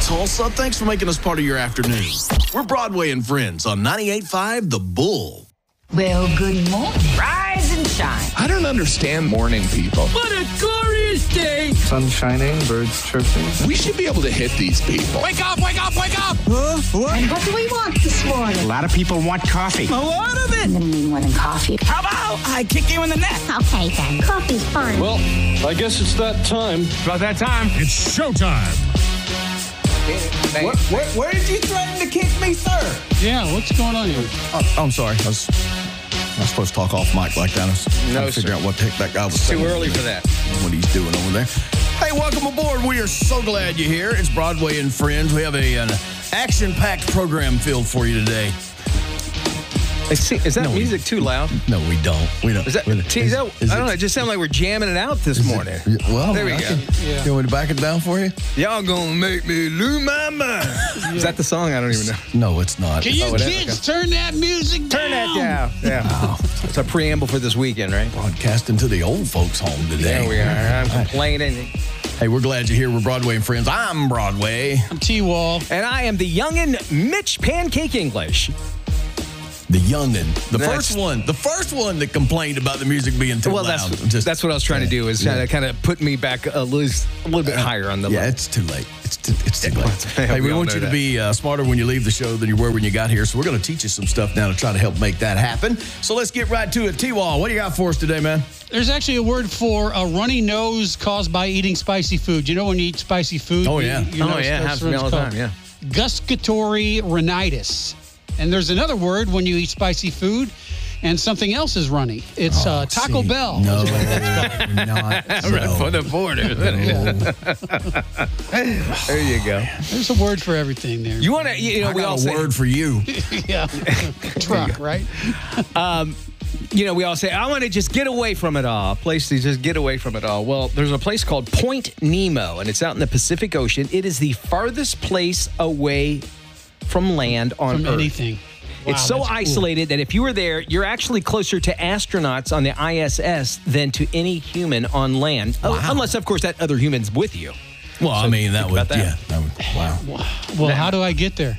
Tulsa. Thanks for making us part of your afternoon. We're Broadway and Friends on 98.5 The Bull. Well, good morning. Rise and shine. I don't understand morning people. What a glorious day. Sun shining, birds chirping. We should be able to hit these people. Wake up, wake up, wake up. What? And what do we want this morning? A lot of people want coffee. A lot of it. I'm gonna need more than coffee. How about I kick you in the neck? Okay, then. Coffee's fine. Well, I guess it's that time. It's about that time. It's showtime. Where did you threaten to kick me, sir? Yeah, what's going on here? I'm sorry. I was supposed to talk off mic like that. I was trying to figure out what the heck that guy was saying. Too early for that. What he's doing over there. Hey, welcome aboard. We are so glad you're here. It's Broadway and Friends. We have an action-packed program filled for you today. Is that music too loud? No, we don't. We don't. I don't know. It just sounded like we're jamming it out this morning. Well, there we go. You want me to back it down for you? Y'all gonna make me lose my mind. Is that the song? I don't even know. No, it's not. Can you kids turn that music down? Turn that down. Yeah. Wow. It's a preamble for this weekend, right? Broadcasting to the old folks' home today. There we are. I'm complaining. Hey, we're glad you're here. We're Broadway and Friends. I'm Broadway. I'm T-Wall. And I am the youngin' Mitch Pancake English. The youngin'. The first one that complained about the music being too loud. That's what I was trying to do, is kind of put me back a little bit higher on the Yeah, level. it's too late. It's too late. Hey, we want you to be smarter when you leave the show than you were when you got here. So we're going to teach you some stuff now to try to help make that happen. So let's get right to it. T-Wall, what do you got for us today, man? There's actually a word for a runny nose caused by eating spicy food. You know when you eat spicy food? Oh, yeah. Happens to me all the time, yeah. Gustatory rhinitis. And there's another word when you eat spicy food and something else is runny. It's Taco Bell. No, not so. Right for the border. There you go. There's a word for everything there. You want to, I got a word for you. Yeah. Truck, right? We all say, I want to just get away from it all. A place to just get away from it all. Well, there's a place called Point Nemo, and it's out in the Pacific Ocean. It is the farthest place away from land on Earth. From anything. Wow, it's so isolated that if you were there, you're actually closer to astronauts on the ISS than to any human on land. Wow. Unless, of course, that other human's with you. Well, So I mean, that would, that. yeah. Wow. Well, how do I get there?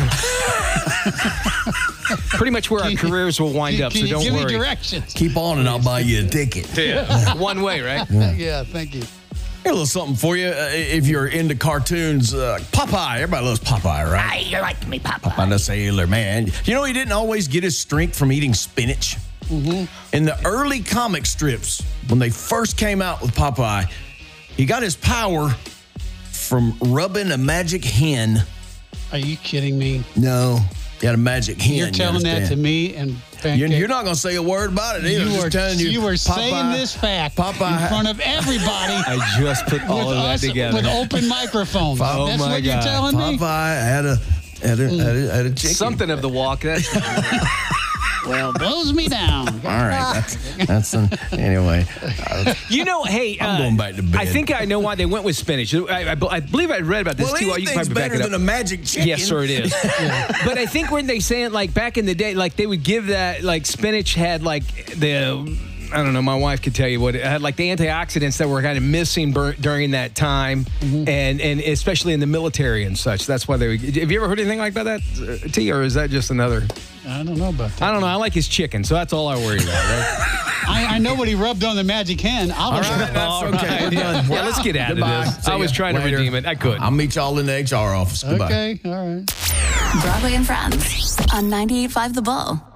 Pretty much where our careers will wind up, so don't give worry. me directions? Keep on and I'll buy you a ticket. Yeah. One way, right? Yeah, thank you. Here, a little something for you. If you're into cartoons, Popeye. Everybody loves Popeye, right? You like me, Papa. Popeye the Sailor Man. You know, he didn't always get his strength from eating spinach. Mm-hmm. In the early comic strips, when they first came out with Popeye, he got his power from rubbing a magic hen. Are you kidding me? No, he had a magic hen. You're telling that to me and Pancake? You're not going to say a word about it either. You were saying this fact in front of everybody. I just put all of that together. With open microphones. That's what you're telling me? Popeye had a chicken. Something of the walk. That's well, blows me down. All right. That's anyway. Hey, I'm going back to bed. I think I know why they went with spinach. I believe I read about this too. Well, anything's better than a magic chicken. Yes, sir, it is. But I think when they saying, like, back in the day, like, they would give that, like, spinach had, like, I don't know, my wife could tell you what it had, like the antioxidants that were kind of missing during that time, and especially in the military and such. That's why they would. Have you ever heard anything like that, T, or is that just another? I don't know about that. I don't know. I like his chicken, so that's all I worry about, right? I know what he rubbed on the magic hen. All right, that's okay. We're done. Yeah, let's get out of this. I was trying to redeem it. I couldn't. I'll meet y'all in the HR office. Goodbye. Okay, all right. Broadway and Friends on 98.5 The Bull.